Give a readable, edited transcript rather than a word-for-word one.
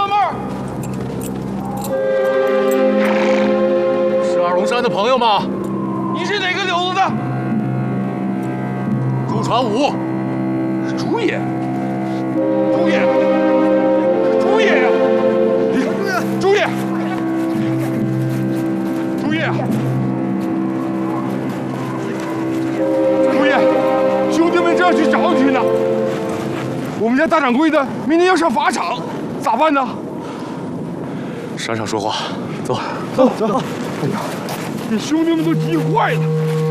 慢慢。 是二龙山的朋友吗？ 你是哪个柳子的？ 朱传武。 是朱爷。朱爷。朱爷呀！朱爷。朱爷。朱爷，兄弟们正要去找你呢。我们家大掌柜的明天要上法场，咋办呢？ 山上说话，走。 走。哎呀，这兄弟们都急坏了。